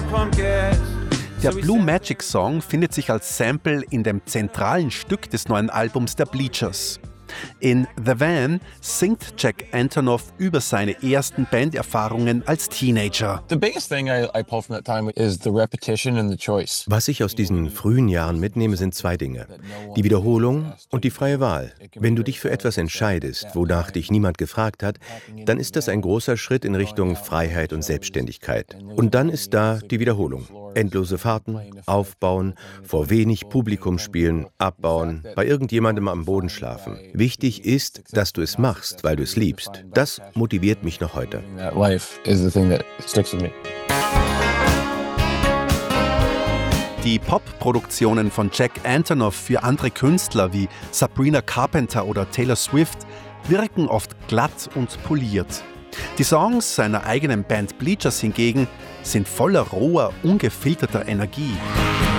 Der Blue Magic Song findet sich als Sample in dem zentralen Stück des neuen Albums der Bleachers. In The Van singt Jack Antonoff über seine ersten Banderfahrungen als Teenager. Was ich aus diesen frühen Jahren mitnehme, sind zwei Dinge. Die Wiederholung und die freie Wahl. Wenn du dich für etwas entscheidest, wonach dich niemand gefragt hat, dann ist das ein großer Schritt in Richtung Freiheit und Selbstständigkeit. Und dann ist da die Wiederholung. Endlose Fahrten, aufbauen, vor wenig Publikum spielen, abbauen, bei irgendjemandem am Boden schlafen. Wichtig ist, dass du es machst, weil du es liebst. Das motiviert mich noch heute. Die Pop-Produktionen von Jack Antonoff für andere Künstler wie Sabrina Carpenter oder Taylor Swift wirken oft glatt und poliert. Die Songs seiner eigenen Band Bleachers hingegen sind voller roher, ungefilterter Energie.